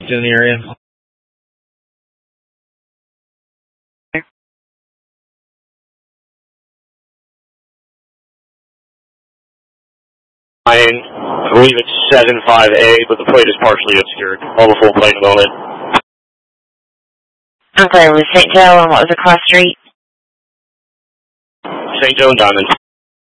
suspect in the area. I believe it's 75A, but the plate is partially obscured. All the full plate at the moment. Okay, with St. Joe, and what was the cross street? St. Joe and Diamond.